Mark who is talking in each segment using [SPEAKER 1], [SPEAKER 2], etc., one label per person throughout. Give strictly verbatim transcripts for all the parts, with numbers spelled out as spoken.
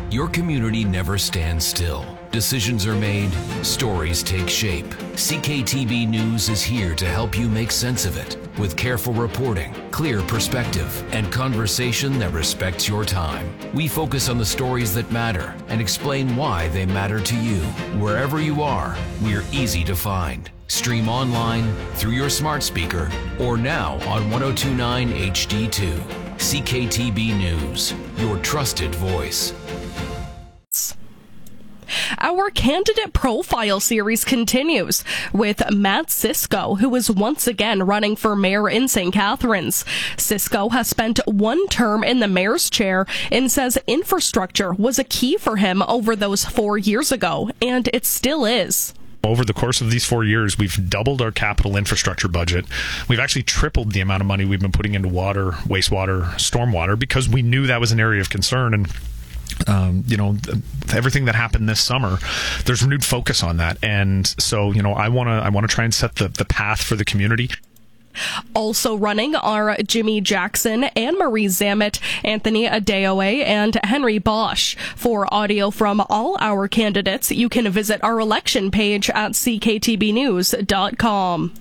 [SPEAKER 1] Your community never stands still. Decisions are made, stories take shape. C K T B News is here to help you make sense of it with careful reporting, clear perspective, and conversation that respects your time. We focus on the stories that matter and explain why they matter to you. Wherever you are, we're easy to find. Stream online, through your smart speaker, or now on ten twenty-nine H D two. C K T B News, your trusted voice.
[SPEAKER 2] Our candidate profile series continues with Matt Cisco, who is once again running for mayor in Saint Catharines. Cisco has spent one term in the mayor's chair and says infrastructure was a key for him over those four years ago, and it still is.
[SPEAKER 3] Over the course of these four years, we've doubled our capital infrastructure budget. We've actually tripled the amount of money we've been putting into water, wastewater, stormwater, because we knew that was an area of concern. And Um, you know, everything that happened this summer, there's renewed focus on that. And so, you know, I want to I want to try and set the, the path for the community.
[SPEAKER 2] Also running are Jimmy Jackson, Anne Marie Zammit, Anthony Adeoye, and Henry Bosch. For audio from all our candidates, you can visit our election page at c k t b news dot com.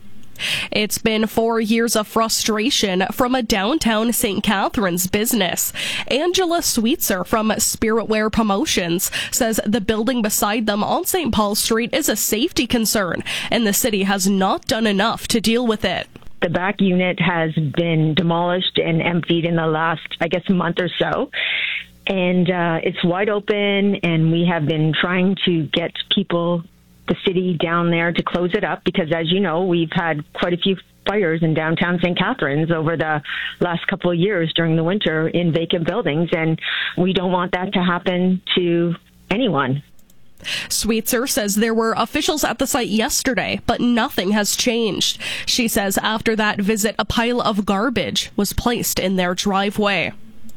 [SPEAKER 2] It's been four years of frustration from a downtown Saint Catharines business. Angela Sweetser from Spiritwear Promotions says the building beside them on Saint Paul Street is a safety concern, and the city has not done enough to deal with it.
[SPEAKER 4] The back unit has been demolished and emptied in the last, I guess, month or so. And uh, it's wide open, and we have been trying to get people, the city down there, to close it up, because as you know, we've had quite a few fires in downtown Saint Catharines over the last couple of years during the winter in vacant buildings, and we don't want that to happen to anyone.
[SPEAKER 2] Sweetser says there were officials at the site yesterday, but nothing has changed. She says after that visit, a pile of garbage was placed in their driveway.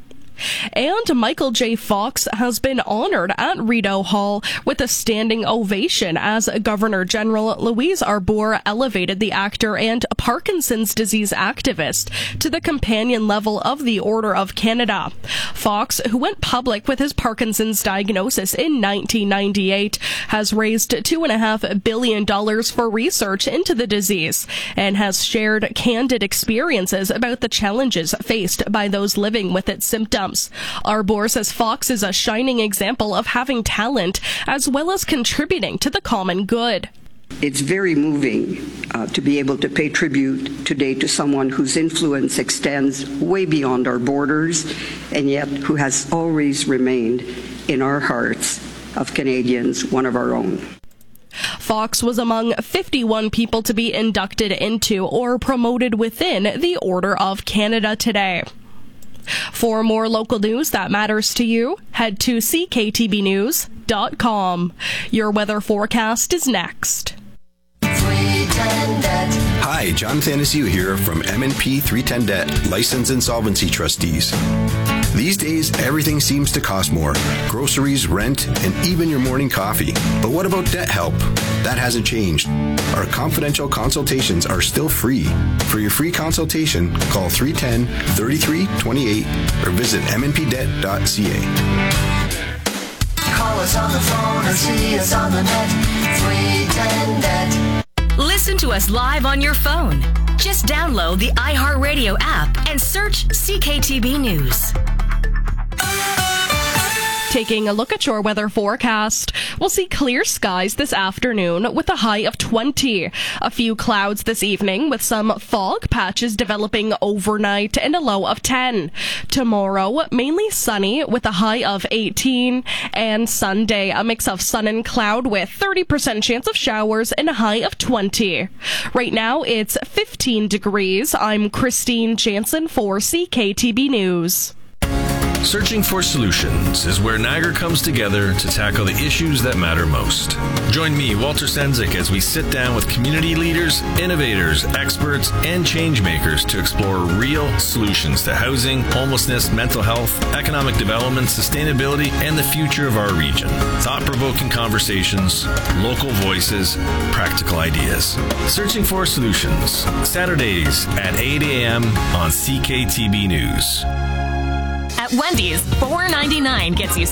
[SPEAKER 2] And Michael J. Fox has been honored at Rideau Hall with a standing ovation as Governor General Louise Arbour elevated the actor and Parkinson's disease activist to the companion level of the Order of Canada. Fox, who went public with his Parkinson's diagnosis in nineteen ninety-eight, has raised two point five billion dollars for research into the disease and has shared candid experiences about the challenges faced by those living with its symptoms. Arbour says Fox is a shining example of having talent as well as contributing to the common good.
[SPEAKER 5] It's very moving uh, to be able to pay tribute today to someone whose influence extends way beyond our borders, and yet who has always remained in our hearts of Canadians, one of our own.
[SPEAKER 2] Fox was among fifty-one people to be inducted into or promoted within the Order of Canada today. For more local news that matters to you, head to c k t b news dot com. Your weather forecast is next.
[SPEAKER 6] Hi, Jonathan Asiu here from M and P three ten Debt, License Insolvency Trustees. These days, everything seems to cost more. Groceries, rent, and even your morning coffee. But what about debt help? That hasn't changed. Our confidential consultations are still free. For your free consultation, call three one zero, three three two eight or visit m n p debt dot c a.
[SPEAKER 7] Call us on the phone or see us on the net. three ten Debt.
[SPEAKER 8] Listen to us live on your phone. Just download the iHeartRadio app and search C K T B News.
[SPEAKER 2] Taking a look at your weather forecast, we'll see clear skies this afternoon with a high of twenty. A few clouds this evening with some fog patches developing overnight and a low of ten. Tomorrow, mainly sunny with a high of eighteen. And Sunday, a mix of sun and cloud with thirty percent chance of showers and a high of twenty. Right now, it's fifteen degrees. I'm Christine Jansen for C K T B News.
[SPEAKER 1] Searching for Solutions is where Niagara comes together to tackle the issues that matter most. Join me, Walter Senzik, as we sit down with community leaders, innovators, experts, and change makers to explore real solutions to housing, homelessness, mental health, economic development, sustainability, and the future of our region. Thought-provoking conversations, local voices, practical ideas. Searching for Solutions, Saturdays at eight a.m. on C K T B News.
[SPEAKER 8] At Wendy's, four ninety-nine gets you